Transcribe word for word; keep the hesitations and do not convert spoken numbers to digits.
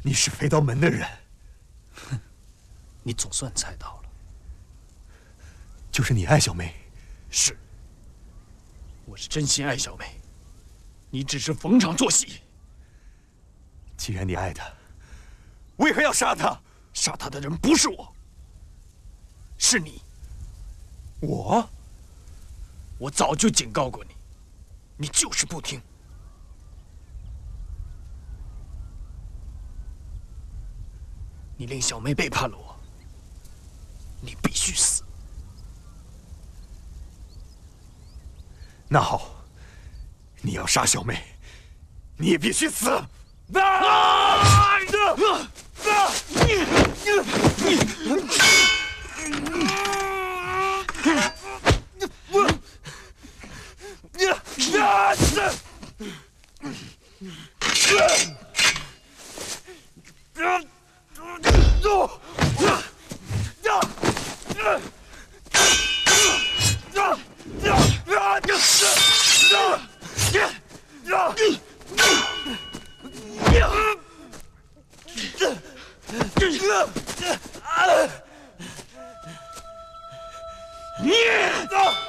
你是飞刀门的人。 哼，你总算猜到了。 就是你爱小梅？ 是，我是真心爱小梅，你只是逢场作戏。 既然你爱她，为何要杀她？ 杀她的人不是我，是你。 我？ 我早就警告过你，你就是不听。你令小梅背叛了我，你必须死。 那好，你要杀小梅，你也必须死。啊！ 啊！你